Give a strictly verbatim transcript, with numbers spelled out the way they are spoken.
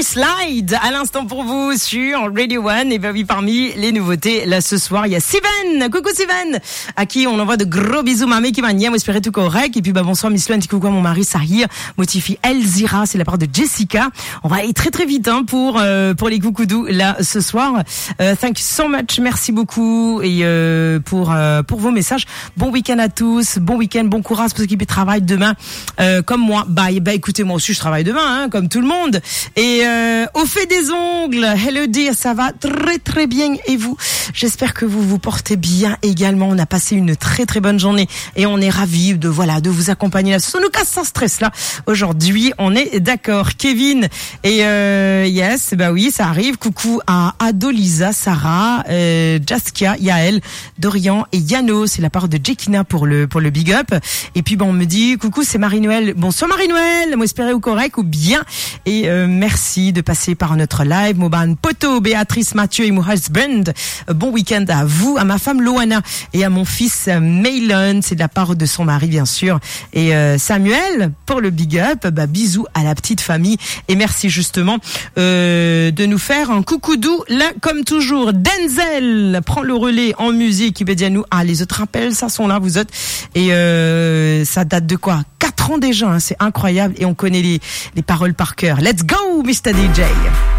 We Slide à l'instant pour vous sur Radio One. Et ben oui, parmi les nouveautés là ce soir, il y a Steven. Coucou Steven, à qui on envoie de gros bisous. Mamé qui m'a nié, espérer tout correct. Et puis bah bonsoir Miss Luan, coucou à mon mari Sahir, Motifi Elzira, c'est la part de Jessica. On va aller très très vite hein, pour euh, pour les coucoudous là ce soir. Euh, thank you so much, merci beaucoup et euh, pour euh, pour vos messages. Bon week-end à tous, bon week-end, bon courage pour ceux qui travaillent demain euh, comme moi. Bah, bah écoutez, moi aussi je travaille demain hein, comme tout le monde. Et euh, au fait des ongles, hello dear, ça va très très bien et vous? J'espère que vous vous portez bien également. On a passé une très très bonne journée et on est ravis de voilà de vous accompagner là. Ça nous casse sans stress là. Aujourd'hui, on est d'accord. Kevin et euh, yes, bah oui, ça arrive. Coucou à Adolisa, Sarah, euh, Jaskia, Yael, Dorian et Yano. C'est la part de Jekina pour le pour le big up. Et puis bon, on me dit coucou, c'est Marie-Noël. Bonsoir Marie-Noël. Moi espérer au correct ou bien. Et euh, merci de passer par notre live. Moban Poto, Béatrice, Mathieu et mon husband. Euh, bon week-end à vous, à ma femme Loana et à mon fils euh, Maylon. C'est de la part de son mari bien sûr. Et euh, Samuel pour le big up. Bah bisous à la petite famille et merci justement euh, de nous faire un coucou doux là comme toujours. Denzel prend le relais en musique. Ibedianou. Ah les autres rappels ça sont là vous autres et euh, ça date de quoi? Quatre ans déjà, hein, c'est incroyable et on connaît les les paroles par cœur. Let's go, mister D J.